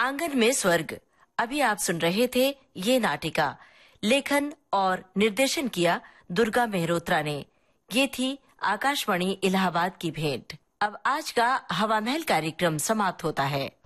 आंगन में स्वर्ग। अभी आप सुन रहे थे ये नाटिका। लेखन और निर्देशन किया दुर्गा मेहरोत्रा ने। ये थी आकाशवाणी इलाहाबाद की भेंट। अब आज का हवा महल कार्यक्रम समाप्त होता है।